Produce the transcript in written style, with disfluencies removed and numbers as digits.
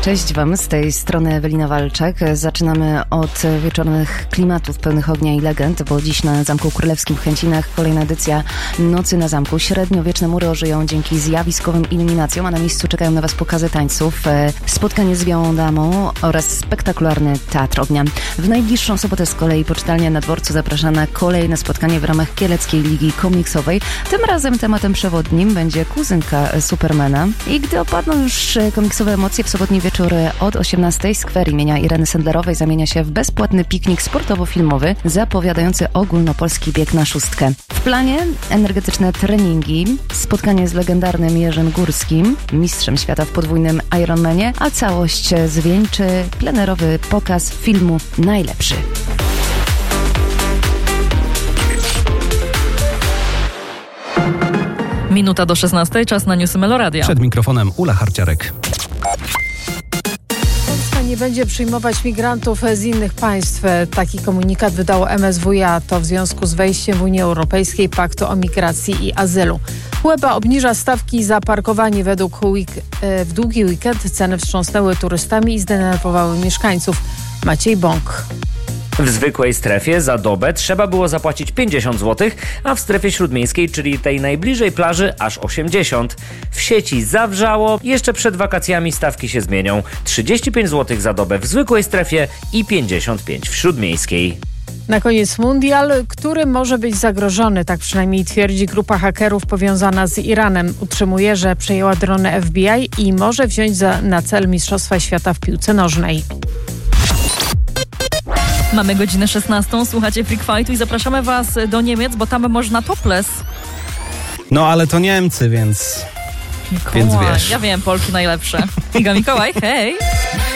Cześć Wam, z tej strony Ewelina Walczak. Zaczynamy od wieczornych klimatów pełnych ognia i legend, bo dziś na Zamku Królewskim w Chęcinach kolejna edycja Nocy na Zamku. Średniowieczne mury ożyją dzięki zjawiskowym iluminacjom, a na miejscu czekają na Was pokazy tańców, spotkanie z Białą Damą oraz spektakularny teatr ognia. W najbliższą sobotę z kolei Poczytalnia na Dworcu zaprasza na kolejne spotkanie w ramach Kieleckiej Ligi Komiksowej. Tym razem tematem przewodnim będzie kuzynka Supermana. I gdy opadną już komiksowe emocje, w sobotni wieczór od 18:00 skwer imienia Ireny Sendlerowej zamienia się w bezpłatny piknik sportowo-filmowy zapowiadający ogólnopolski bieg na 6. W planie energetyczne treningi, spotkanie z legendarnym Jerzym Górskim, mistrzem świata w podwójnym Ironmanie, a całość zwieńczy plenerowy pokaz filmu Najlepszy. Minuta do 16:00, czas na newsy Meloradia. Przed mikrofonem Ula Harciarek. Polska nie będzie przyjmować migrantów z innych państw. Taki komunikat wydało MSWiA. To w związku z wejściem w Unię Europejskiej Paktu o Migracji i Azylu. Łeba obniża stawki za parkowanie w długi weekend. Ceny wstrząsnęły turystami i zdenerwowały mieszkańców. Maciej Bąk. W zwykłej strefie za dobę trzeba było zapłacić 50 zł, a w strefie śródmiejskiej, czyli tej najbliżej plaży, aż 80. W sieci zawrzało, jeszcze przed wakacjami stawki się zmienią. 35 zł za dobę w zwykłej strefie i 55 w śródmiejskiej. Na koniec mundial, który może być zagrożony, tak przynajmniej twierdzi grupa hakerów powiązana z Iranem. Utrzymuje, że przejęła drony FBI i może wziąć na cel Mistrzostwa Świata w piłce nożnej. Mamy godzinę 16:00, słuchacie Freak Fightu i zapraszamy Was do Niemiec, bo tam można topless. No ale to Niemcy, więc Mikołaj, wiesz. ja wiem, Polki najlepsze. Iga Mikołaj, hej!